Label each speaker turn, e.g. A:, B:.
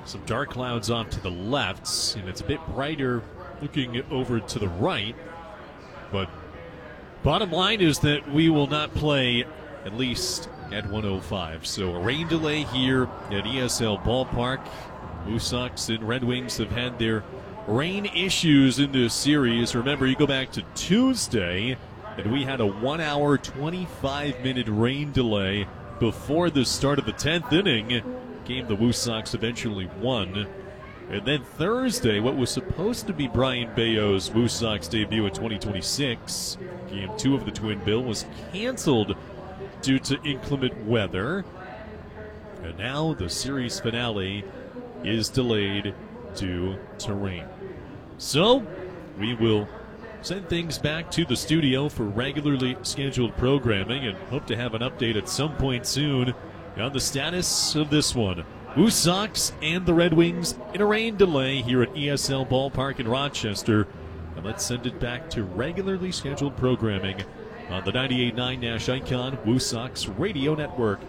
A: Some dark clouds off to the left, and it's a bit brighter looking over to the right. But bottom line is that we will not play at least at 1:05. So a rain delay here at ESL Ballpark. Blue Sox and Red Wings have had their rain issues in this series. Remember, you go back to Tuesday, and we had a 1 hour, 25-minute rain delay before the start of the 10th inning. Game the Woo Sox eventually won. And then Thursday, what was supposed to be Brian Bayo's Woo Sox debut in 2026, Game 2 of the Twin Bill, was canceled due to inclement weather. And now the series finale is delayed due to rain. So we will send things back to the studio for regularly scheduled programming and hope to have an update at some point soon on the status of this one. Woo Sox and the Red Wings in a rain delay here at ESL Ballpark in Rochester. And let's send it back to regularly scheduled programming on the 98.9 Nash Icon Woo Sox Radio Network.